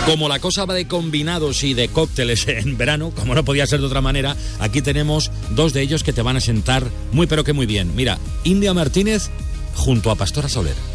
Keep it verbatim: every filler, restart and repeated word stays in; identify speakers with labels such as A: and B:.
A: Como la cosa va de combinados y de cócteles en verano, como no podía ser de otra manera, aquí tenemos dos de ellos que te van a sentar muy pero que muy bien. Mira, India Martínez junto a Pastora Soler.